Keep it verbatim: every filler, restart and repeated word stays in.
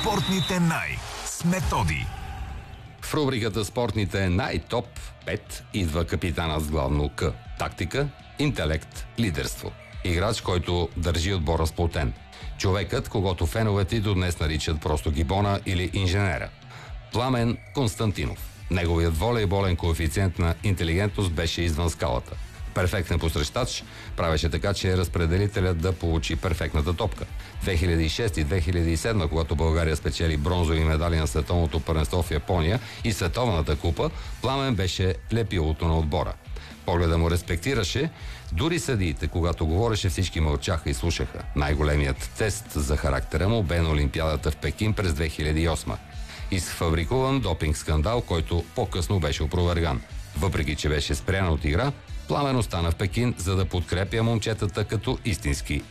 Спортните най с Методи. В рубриката Спортните най-топ пет идва капитанът с главно К. Тактика, интелект, лидерство. Играч, който държи отбора сплотен. Човекът, когото феновете и до днес наричат просто Гибона или инженера. Пламен Константинов. Неговият волейболен коефициент на интелигентност беше извън скалата. Перфектен посрещач правеше така, че разпределителят да получи перфектната топка. две хиляди и шеста и две хиляди и седма, когато България спечели бронзови медали на световното първенство в Япония и световната купа, Пламен беше лепилото на отбора. Погледа му респектираше, дори съдиите, когато говореше, всички мълчаха и слушаха. Най-големият тест за характера му бе на Олимпиадата в Пекин през две хиляди и осма. Изфабрикуван допинг скандал, който по-късно беше опроверган. Въпреки че беше спрян от игра, Пламен остана в Пекин, за да подкрепя момчетата като истински